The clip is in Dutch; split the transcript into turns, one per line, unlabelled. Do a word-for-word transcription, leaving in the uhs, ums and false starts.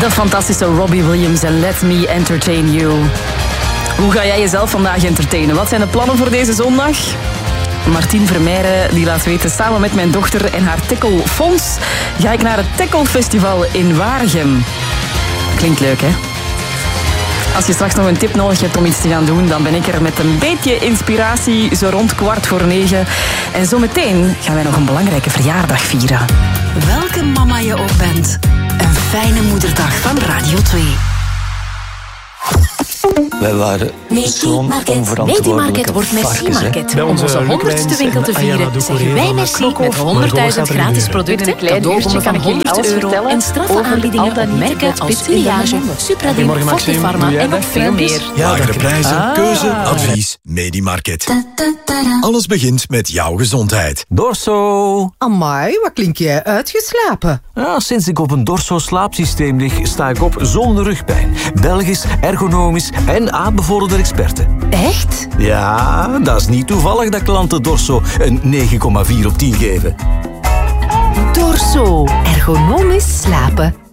De fantastische Robbie Williams en Let Me Entertain You. Hoe ga jij jezelf vandaag entertainen? Wat zijn de plannen voor deze zondag? Martien Vermeijren die laat weten, samen met mijn dochter en haar Tackle Fonds ga ik naar het Tackle Festival in Waregem. Klinkt leuk, hè? Als je straks nog een tip nodig hebt om iets te gaan doen, dan ben ik er met een beetje inspiratie, zo rond kwart voor negen. En zometeen gaan wij nog een belangrijke verjaardag vieren.
Welke mama je ook bent, een fijne moederdag van Radio twee.
Wij waren zo'n onverantwoordelijke
wordt Merci Market.
Bij
Om onze honderdste winkel te vieren zeggen wij merci met honderdduizend gratis producten, cadeaubonnen van honderd euro en straffe-aanbiedingen op merken als Iliage, Supradim, Fortifarma en nog veel meer.
Lagere prijzen, ah. keuze, advies, Medimarket. Alles begint met jouw gezondheid.
Dorso.
Amai, wat klink jij uitgeslapen?
Ja, sinds ik op een Dorso slaapsysteem lig, sta ik op zonder rugpijn. Belgisch, ergonomisch en aanbevorderde experten.
Echt?
Ja, dat is niet toevallig dat klanten Dorso een negen komma vier op tien geven.
Dorso. Ergonomisch slapen.